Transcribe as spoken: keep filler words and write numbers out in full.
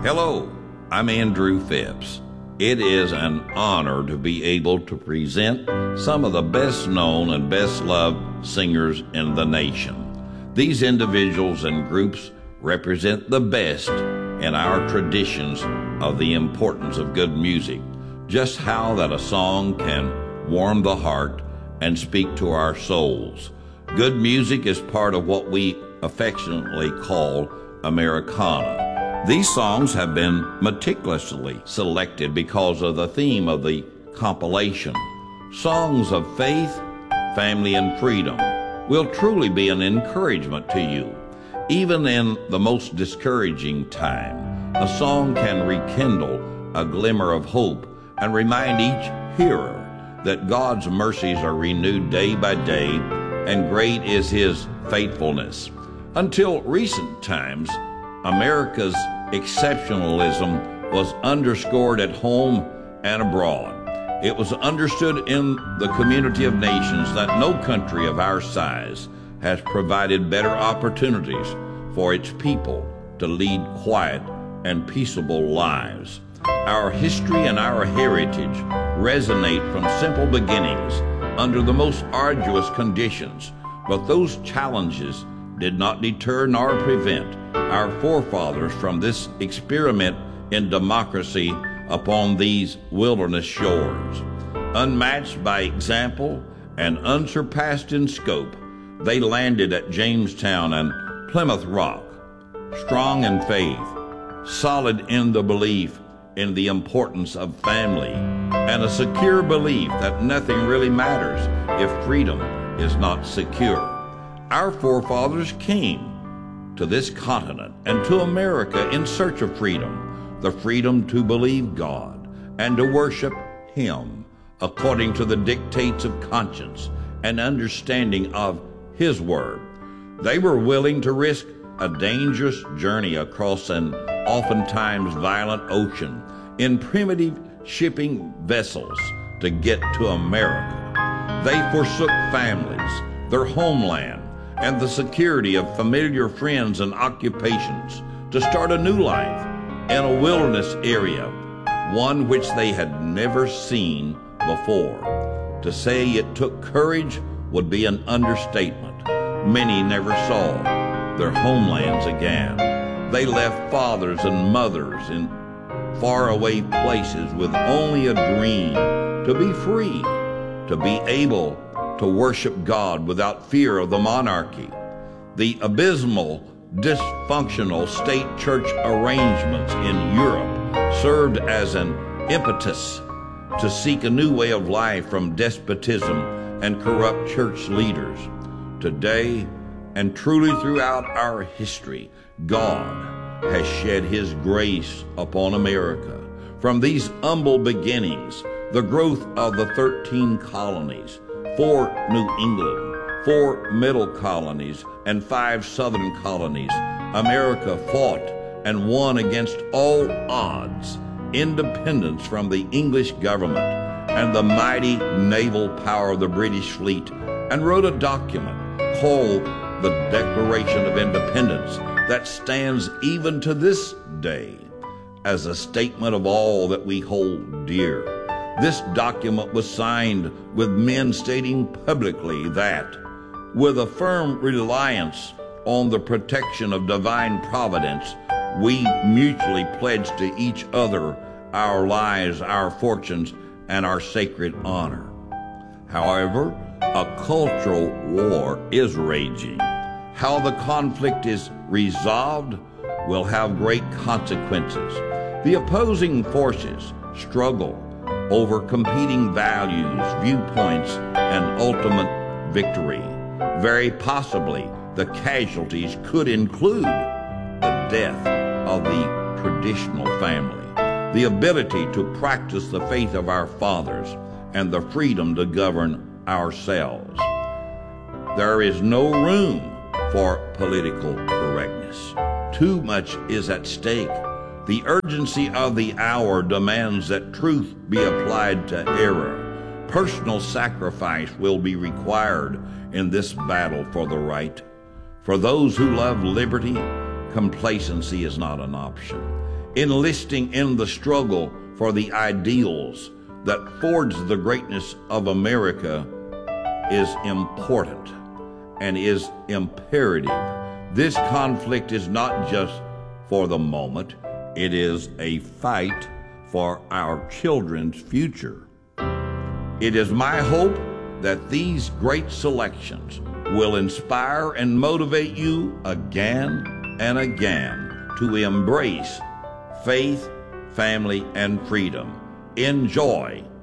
Hello, I'm Andrew Phipps. It is an honor to be able to present some of the best known and best loved singers in the nation. These individuals and groups represent the best in our traditions of the importance of good music, just how that a song can warm the heart and speak to our souls. Good music is part of what we affectionately call Americana. These songs have been meticulously selected because of the theme of the compilation. Songs of faith, family, and freedom will truly be an encouragement to you. Even in the most discouraging time, a song can rekindle a glimmer of hope and remind each hearer that God's mercies are renewed day by day and great is His faithfulness. Until recent times, America's exceptionalism was underscored at home and abroad. It was understood in the community of nations that no country of our size has provided better opportunities for its people to lead quiet and peaceable lives. Our history and our heritage resonate from simple beginnings under the most arduous conditions, but those challenges did not deter nor prevent our forefathers from this experiment in democracy upon these wilderness shores. Unmatched by example and unsurpassed in scope, they landed at Jamestown and Plymouth Rock, strong in faith, solid in the belief in the importance of family, and a secure belief that nothing really matters if freedom is not secure. Our forefathers came to this continent and to America in search of freedom, the freedom to believe God and to worship Him according to the dictates of conscience and understanding of His Word. They were willing to risk a dangerous journey across an oftentimes violent ocean in primitive shipping vessels to get to America. They forsook families, their homeland, and the security of familiar friends and occupations to start a new life in a wilderness area, one which they had never seen before. To say it took courage would be an understatement. Many never saw their homelands again. They left fathers and mothers in faraway places with only a dream to be free, to be able to worship God without fear of the monarchy. The abysmal, dysfunctional state church arrangements in Europe served as an impetus to seek a new way of life from despotism and corrupt church leaders. Today, and truly throughout our history, God has shed His grace upon America. From these humble beginnings, the growth of the thirteen colonies, four New England, four middle colonies, and five southern colonies, America fought and won against all odds independence from the English government and the mighty naval power of the British fleet, and wrote a document called the Declaration of Independence that stands even to this day as a statement of all that we hold dear. This document was signed with men stating publicly that, with a firm reliance on the protection of divine providence, we mutually pledge to each other our lives, our fortunes, and our sacred honor. However, a cultural war is raging. How the conflict is resolved will have great consequences. The opposing forces struggle over competing values, viewpoints, and ultimate victory. Very possibly, the casualties could include the death of the traditional family, the ability to practice the faith of our fathers, and the freedom to govern ourselves. There is no room for political correctness. Too much is at stake. The urgency of the hour demands that truth be applied to error. Personal sacrifice will be required in this battle for the right. For those who love liberty, complacency is not an option. enlisting in the struggle for the ideals that forge the greatness of America is important and is imperative. This conflict is not just for the moment, it is a fight for our children's future. It is my hope that these great selections will inspire and motivate you again and again to embrace faith, family, and freedom. Enjoy